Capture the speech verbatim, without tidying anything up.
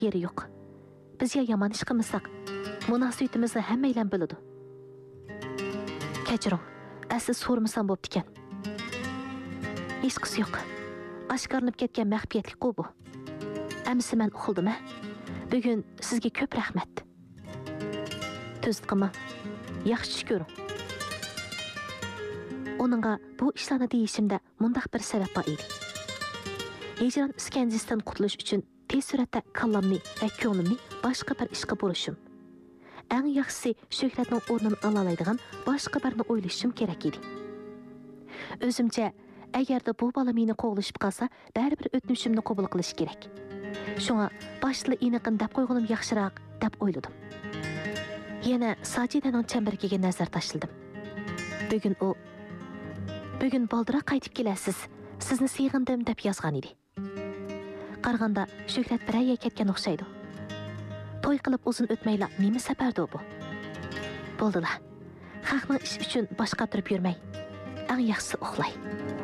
yeri yo'q. Bizga yomon ish qilmasak, munosabatimizni hammaylar biladi. Kechiring, asli so'rmasam bo'pti ekan. Hech qisi yo'q. Oshkorlanib ketgan maxfiyatlik bu. Amsi men uxildim-a? Bugun sizga ko'p rahmat. Tuzd qilmang. Yaxshi tush ko'ring. Onunğa bu ishlarni deyishimda mundaq bir sabab bor edi. Hijron iskanjasidan qutulish uchun tez suratda kallamni va ko'nglimni boshqa bir ishga burishim. Eng yaxshisi Shuhratning o'rnini ola oladigan boshqa birni o'ylashim kerak edi. O'zimcha agarda bu bola meni qo'g'lishib qolsa, baribir o'tmishimni qabul qilish kerak. Shunga boshli iniqin deb qo'yganim yaxshiroq deb o'yladim. Yana Sajidaning chambargiga nazar tashladim. Bugun u Bugun baldıroq qaytib kelasiz. Sizni sig'indim deb yozgan edi. Qaraganda Shuhrat biraya ketgan o'xshaydi. To'y qilib uzun o'tmayla nima safardi bu? Bo'ldilar. Xalqning ish uchun boshqa turib yurmay, eng yaxshisi uxlay.